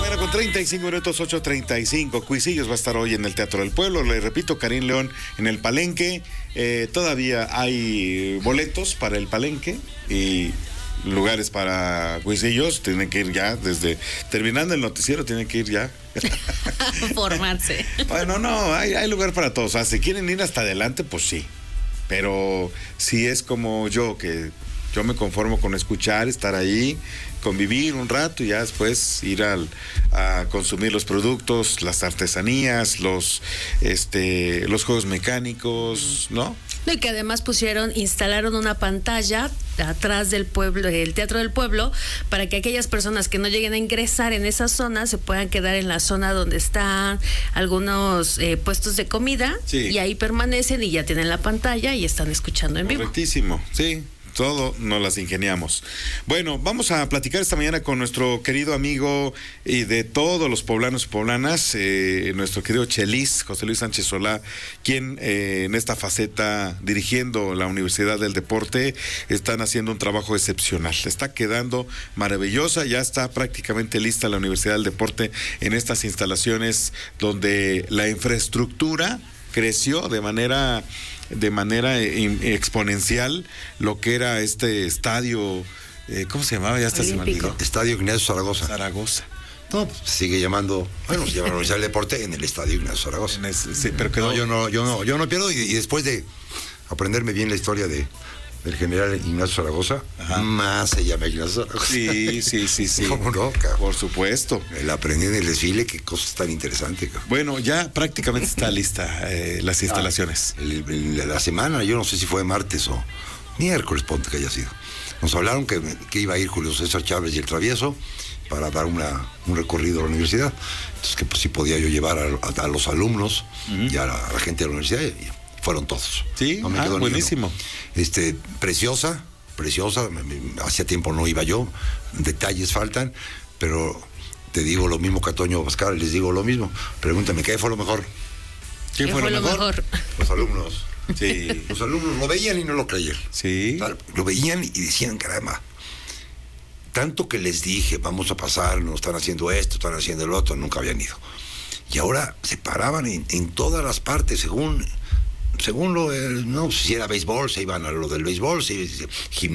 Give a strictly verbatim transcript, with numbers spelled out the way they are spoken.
mañana con treinta y cinco minutos, ocho treinta y cinco. Cuisillos va a estar hoy en el Teatro del Pueblo. Le repito, Karim León en el Palenque. Eh, todavía hay boletos para el Palenque y lugares para Cuisillos. Tienen que ir ya desde terminando el noticiero, tienen que ir ya. Formarse. Bueno, no, hay, hay lugar para todos. O sea, si quieren ir hasta adelante, pues sí. Pero si es como yo, que yo me conformo con escuchar, estar ahí, convivir un rato y ya después ir al, a consumir los productos, las artesanías, los este los juegos mecánicos, ¿no? No, y que además pusieron, instalaron una pantalla atrás del pueblo, el Teatro del Pueblo, para que aquellas personas que no lleguen a ingresar en esa zona se puedan quedar en la zona donde están algunos eh, puestos de comida, sí. Y ahí permanecen y ya tienen la pantalla y están escuchando en vivo. Correctísimo, sí. Todo nos las ingeniamos. Bueno, vamos a platicar esta mañana con nuestro querido amigo y de todos los poblanos y poblanas, eh, nuestro querido Chelis, José Luis Sánchez Solá, quien eh, en esta faceta, dirigiendo la Universidad del Deporte, están haciendo un trabajo excepcional. Está quedando maravillosa, ya está prácticamente lista la Universidad del Deporte en estas instalaciones donde la infraestructura creció de manera... de manera exponencial lo que era este estadio, eh, ¿cómo se llamaba? Ya está se me olvidó. Estadio Ignacio Zaragoza. Zaragoza. No, sigue llamando, bueno, se llama la Universidad del Deporte en el Estadio Ignacio Zaragoza. Es, sí, pero quedó... No, yo no, yo no, yo no pierdo, y, y después de aprenderme bien la historia de del general Ignacio Zaragoza, ajá, más se llama Ignacio Zaragoza. Sí, sí, sí, sí. ¿Cómo no, cabrón? Por supuesto. El aprendí en el desfile, qué cosa tan interesante, cabrón. Bueno, ya prácticamente está lista eh, las instalaciones. Ah, el, el, la semana, yo no sé si fue martes o miércoles, ponte que haya sido. Nos hablaron que, que iba a ir Julio César Chávez y el Travieso para dar una, un recorrido a la universidad. Entonces, que pues, sí podía yo llevar a, a, a los alumnos, uh-huh, y a la, a la gente de la universidad. Y, fueron todos. Sí, no me ah, quedó buenísimo. Este, preciosa, preciosa. Hacía tiempo no iba yo. Detalles faltan, pero te digo lo mismo que a Toño Pascal, les digo lo mismo. Pregúntame, ¿qué fue lo mejor? ¿Qué, ¿Qué fue, fue lo mejor? mejor? Los alumnos. Sí. Los alumnos lo veían y no lo creían. Sí. Lo veían y decían, caramba, tanto que les dije, vamos a pasar, nos están haciendo esto, están haciendo lo otro, nunca habían ido. Y ahora se paraban en, en todas las partes, según... Según lo, no, si era béisbol, se iban a lo del béisbol, si, si,